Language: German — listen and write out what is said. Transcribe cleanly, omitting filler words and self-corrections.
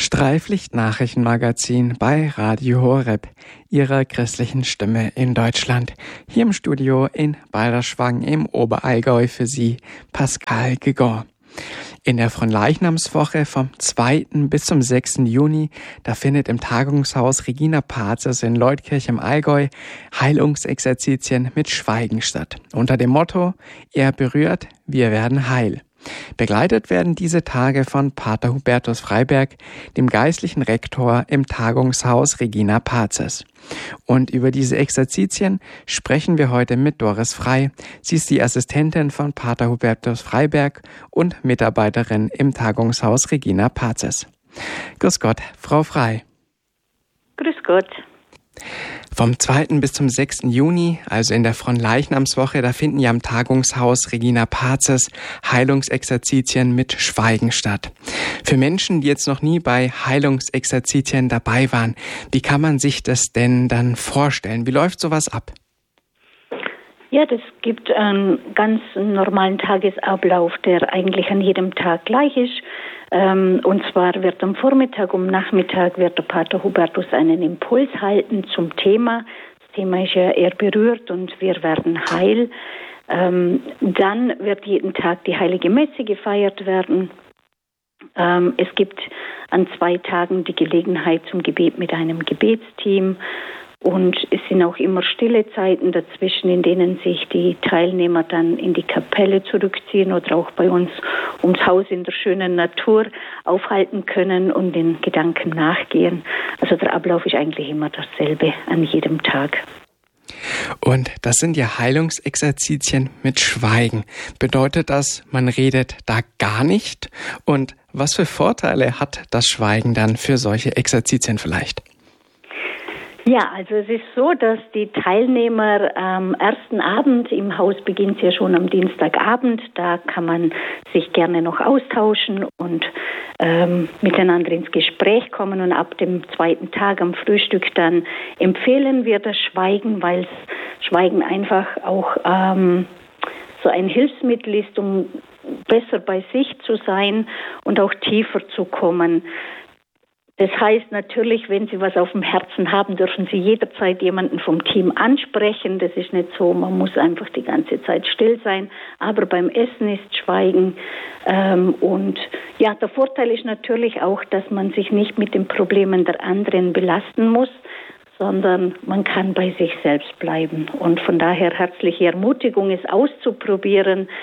Streiflicht-Nachrichtenmagazin bei Radio Horeb, Ihrer christlichen Stimme in Deutschland. Hier im Studio in Balderschwang im Oberallgäu für Sie Pascal Gegon. In der Fronleichnamswoche vom 2. bis zum 6. Juni, da findet im Tagungshaus Regina Pazes in Leutkirch im Allgäu Heilungsexerzitien mit Schweigen statt. Unter dem Motto: Er berührt, wir werden heil. Begleitet werden diese Tage von Pater Hubertus Freiberg, dem geistlichen Rektor im Tagungshaus Regina Pazes. Und über diese Exerzitien sprechen wir heute mit Doris Frei. Sie ist die Assistentin von Pater Hubertus Freiberg und Mitarbeiterin im Tagungshaus Regina Pazes. Grüß Gott, Frau Frei. Grüß Gott. Vom 2. bis zum 6. Juni, also in der Fronleichnamswoche, da finden ja am Tagungshaus Regina Pazes Heilungsexerzitien mit Schweigen statt. Für Menschen, die jetzt noch nie bei Heilungsexerzitien dabei waren, wie kann man sich das denn dann vorstellen? Wie läuft sowas ab? Ja, das gibt einen ganz normalen Tagesablauf, der eigentlich an jedem Tag gleich ist. Und zwar wird am Vormittag, um Nachmittag wird der Pater Hubertus einen Impuls halten zum Thema. Das Thema ist ja, er berührt und wir werden heil. Dann wird jeden Tag die Heilige Messe gefeiert werden. Es gibt an 2 Tagen die Gelegenheit zum Gebet mit einem Gebetsteam. Und es sind auch immer stille Zeiten dazwischen, in denen sich die Teilnehmer dann in die Kapelle zurückziehen oder auch bei uns ums Haus in der schönen Natur aufhalten können und den Gedanken nachgehen. Also der Ablauf ist eigentlich immer dasselbe an jedem Tag. Und das sind ja Heilungsexerzitien mit Schweigen. Bedeutet das, man redet da gar nicht? Und was für Vorteile hat das Schweigen dann für solche Exerzitien vielleicht? Ja, also es ist so, dass die Teilnehmer am ersten Abend, im Haus beginnt es ja schon am Dienstagabend, da kann man sich gerne noch austauschen und miteinander ins Gespräch kommen, und ab dem 2. Tag am Frühstück dann empfehlen wir das Schweigen, weil Schweigen einfach auch so ein Hilfsmittel ist, um besser bei sich zu sein und auch tiefer zu kommen. Das heißt natürlich, wenn Sie was auf dem Herzen haben, dürfen Sie jederzeit jemanden vom Team ansprechen. Das ist nicht so, man muss einfach die ganze Zeit still sein. Aber beim Essen ist Schweigen. Und ja, der Vorteil ist natürlich auch, dass man sich nicht mit den Problemen der anderen belasten muss, sondern man kann bei sich selbst bleiben. Und von daher herzliche Ermutigung, es auszuprobieren.